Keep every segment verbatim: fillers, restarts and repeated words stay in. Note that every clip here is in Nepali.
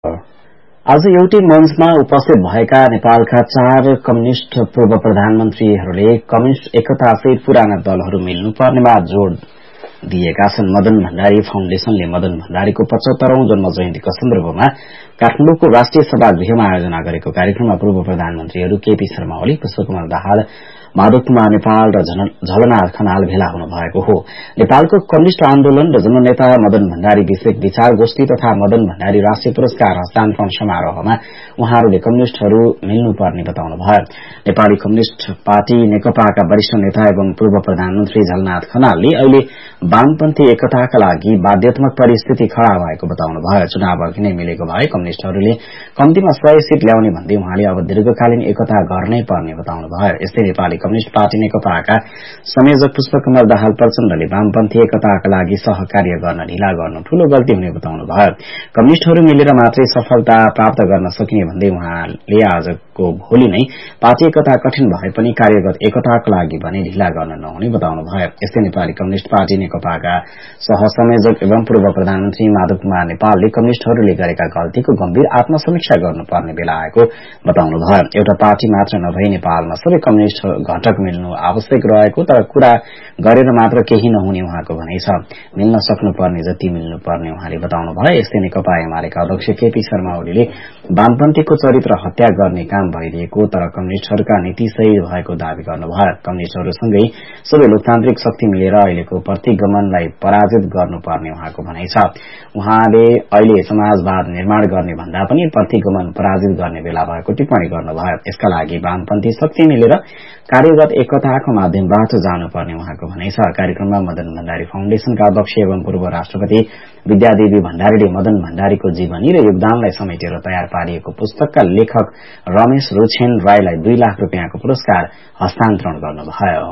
आज एउटै मञ्चमा उपस्थित भएका नेपालका चार कम्युनिष्ट पूर्व प्रधानमन्त्रीहरूले कम्युनिष्ट एकता सहित पुराना दलहरू मिल्नुपर्नेमा जोड़ दिएका छन्। मदन भण्डारी फाउन्डेशनले मदन भण्डारीको पचहत्तरौं जन्म जयन्तीको सन्दर्भमा काठमाडौँको राष्ट्रिय सभागृहमा आयोजना गरेको कार्यक्रममा पूर्व प्रधानमन्त्रीहरू केपी शर्मा ओली, पुष्पकमल दाहाल, माधव कुमार नेपाल र झलनाथ खनाल भेला हुनु भएको हो। नेपालको कम्युनिष्ट आन्दोलन र जननेता मदन भण्डारी विषयक विचार गोष्ठी तथा मदन भण्डारी राष्ट्रिय पुरस्कार हस्तान्तरण समारोहमा उहाँहरूले कम्युनिष्टहरू मिल्नुपर्ने बताउनुभयो। नेपाली कम्युनिष्ट पार्टी नेकपाका वरिष्ठ नेता एवं पूर्व प्रधानमन्त्री झलनाथ खनालले अहिले वामपन्थी एकताका लागि बाध्यात्मक परिस्थिति खड़ा भएको बताउनुभयो। चुनाव अघि नै मिलेको भए कम्युनिष्टहरूले कम्तीमा सय सीट ल्याउने भन्दै उहाँले अब दीर्घकालीन एकता गर्नै पर्ने बताउनुभयो। यस्तै नेपाली कम्युनिष्ट पार्टी नेकपाका संयोजक पुष्पकमल दाहाल प्रचण्डले वामपन्थी एकताका लागि सहकार्य गर्न ढिला गर्नु ठूलो गल्ती हुने बताउनुभयो। कम्युनिष्टहरू मिलेर मात्रै सफलता प्राप्त गर्न सकिने भन्दै उहाँले आजको भोलि नै पार्टी एकता कठिन भए पनि कार्यगत एकताका लागि भने ढिला गर्न नहुने बताउनुभयो। यस्तै नेपाली कम्युनिष्ट पार्टी नेकपाका सहसंयोजक एवं पूर्व प्रधानमन्त्री माधव कुमार नेपालले कम्युनिष्टहरूले गरेका गल्तीको गम्भीर आत्मसमीक्षा गर्नुपर्ने बेला आएको बताउनुभयो। एउटा पार्टी मात्र नभई नेपालमा सबै कम्युनिष्ट घटक मिल्नु आवश्यक रहेको, तर कुरा गरेर मात्र केही नहुने उहाँको भनाइ छ। मिल्न सक्नुपर्ने जति मिल्नुपर्ने उहाँले बताउनुभयो। यस्तै नेकपा एमालेका अध्यक्ष केपी शर्मा ओलीले वामपन्थीको चरित्र हत्या गर्ने काम भइरहेको तर कम्युनिष्टहरूका नीति सही भएको दावी गर्नुभयो। कम्युनिष्टहरूसँगै सबै लोकतान्त्रिक शक्ति मिलेर अहिलेको प्रतिगमनलाई पराजित गर्नुपर्ने उहाँको भनाइ छ। उहाँले अहिले समाजवाद निर्माण गर्ने भन्दा पनि प्रतिगमन पराजित गर्ने बेला भएको टिप्पणी गर्नुभयो। यसका लागि वामपन्थी शक्ति मिलेर कार्यगत एकताको माध्यमबाट जानुपर्ने उहाँको भनाइ छ। कार्यक्रममा मदन भण्डारी फाउन्डेशनका अध्यक्ष एवं पूर्व राष्ट्रपति विद्यादेवी भण्डारीले मदन भण्डारीको जीवनी र योगदानलाई समेटेर तयार पारिएको पुस्तकका लेखक रमेश रोछेन राईलाई दुई लाख रूपियाँको पुरस्कार हस्तान्तरण गर्नुभयो।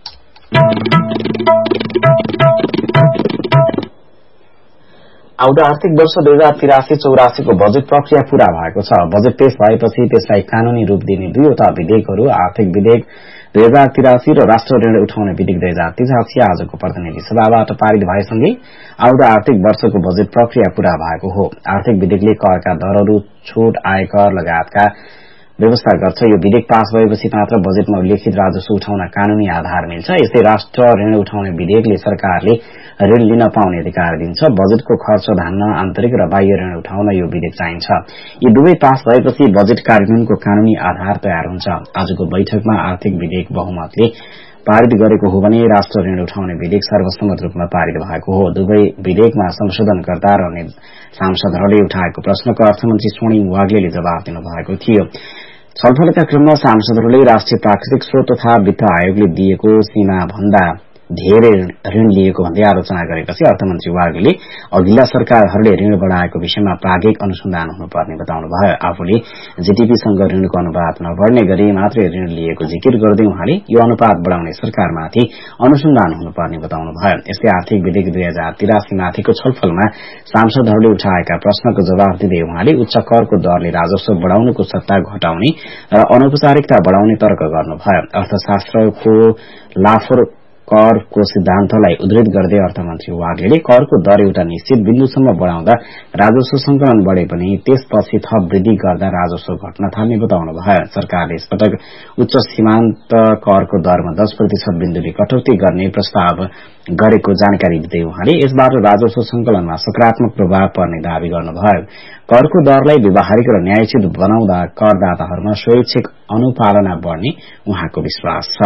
आउँदो आर्थिक वर्ष दुई हजार तिरासी चौरासी को बजेट प्रक्रिया पूरा भएको छ। बजेट पेश भएपछि त्यसलाई कानूनी रूप दिने दुईवटा विधेयकहरू आर्थिक विधेयक दुई हजार तिरासी र राष्ट्र ऋण उठाउने विधेयक दुई हजार तिरासी आजको प्रतिनिधि सभाबाट पारित भएसँगै आउँदो आर्थिक वर्षको बजेट प्रक्रिया पूरा भएको हो। आर्थिक विधेयकले करका दरहरू, छूट, आयकर लगायतका व्यवस्था गर्छ। यो विधेयक पास भएपछि मात्र बजेटमा उल्लेखित राजस्व उठाउन कानूनी आधार मिल्छ। यसै राष्ट्र ऋण उठाउने विधेयकले सरकारले ऋण लिन पाउने अधिकार दिन्छ। बजेटको खर्च धान्न आन्तरिक र बाह्य ऋण उठाउन यो विधेयक चाहिन्छ। यी दुवै पास भएपछि बजेट कार्यान्वयनको कानूनी आधार तयार हुन्छ। आजको बैठकमा आर्थिक विधेयक बहुमतले पारित गरेको हो भने राष्ट्र ऋण उठाउने विधेयक सर्वसम्मत रूपमा पारित भएको हो। दुवै विधेयकमा संशोधनकर्ता र सांसदहरूले उठाएको प्रश्नको अर्थमन्त्री स्वर्णिम वाग्लेले जवाब दिनुभएको थियो। छलफलका क्रममा सांसदहरूले राष्ट्रिय प्राकृतिक स्रोत तथा वित्त आयोगले दिएको सीमा भन्दा धेरै ऋण लिएको भन्दै आलोचना गरेपछि अर्थमन्त्री वाग्लेले अघिल्ला सरकारहरूले ऋण बढ़ाएको विषयमा प्राज्ञिक अनुसन्धान हुनुपर्ने बताउनुभयो। आफूले जीडीपीसँग ऋणको अनुपात नबढ्ने गरी मात्रै ऋण लिएको जिकिर गर्दै उहाँले यो अनुपात बढ़ाउने सरकारमाथि अनुसन्धान हुनुपर्ने बताउनुभयो। यस्तै आर्थिक विधेयक दुई हजार तिरासी माथिको छलफलमा सांसदहरूले उठाएका प्रश्नको जवाब दिँदै उहाँले उच्च करको दरले राजस्व बढ़ाउनुको सट्टा घटाउने र अनौपचारिकता बढ़ाउने तर्क गर्नुभयो। अर्थशास्त्रको लाफोर करको सिद्धान्तलाई उद्धृत गर्दै अर्थमन्त्री वाग्लेले करको दर एउटा निश्चित बिन्दुसम्म बढ़ाउँदा राजस्व संकलन बढ़े पनि त्यसपछि थप वृद्धि गर्दा राजस्व घट्न थाल्ने बताउनुभयो। सरकारले यसपटक उच्च सीमान्त करको दरमा दश प्रतिशत बिन्दुले कटौती गर्ने प्रस्ताव गरेको जानकारी दिँदै उहाँले यसबाट राजस्व संकलनमा सकारात्मक प्रभाव पर्ने दावी गर्नुभयो। करको दरलाई व्यावहारिक र न्यायोचित बनाउँदा करदाताहरूमा स्वैच्छिक अनुपालना बढ़ने उहाँको विश्वास छ।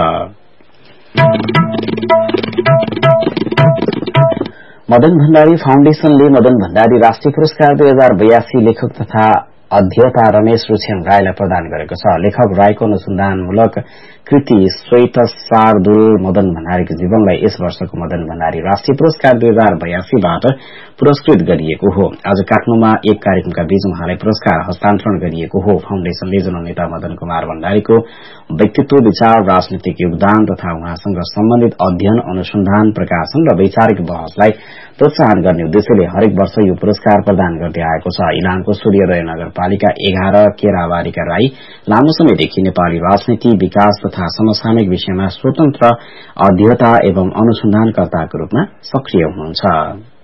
मदन भण्डारी फाउन्डेशनले मदन भण्डारी राष्ट्रिय पुरस्कार दुई हजार बयासी लेखक तथा अध्येता रमेश रोछेन राईलाई प्रदान गरेको छ। लेखक राईको अनुसन्धानमूलक कृति श्वेत शार्दूल मदन भण्डारीको जीवनलाई यस वर्षको मदन भण्डारी राष्ट्रिय पुरस्कार दुई हजार बयासीबाट पुरस्कृत गरिएको हो। आज काठमाडौँमा एक कार्यक्रमका बीच उहाँलाई पुरस्कार हस्तान्तरण गरिएको हो। फाउन्डेशनले जननेता मदन कुमार भण्डारीको व्यक्तित्व, विचार, राजनीतिक योगदान तथा उहाँसँग सम्बन्धित अध्ययन, अनुसन्धान, प्रकाशन र वैचारिक बहसलाई प्रोत्साहन गर्ने उद्देश्यले हरेक वर्ष यो पुरस्कार प्रदान गर्दै आएको छ। इलामको सूर्योदय नगरपालिका एघार केराबारीका राई लामो समयदेखि नेपाली राजनीति, विकास तथा समसामयिक विषयमा स्वतन्त्र अध्येता एवं अनुसन्धानकर्ताको रूपमा सक्रिय हुनुहुन्छ।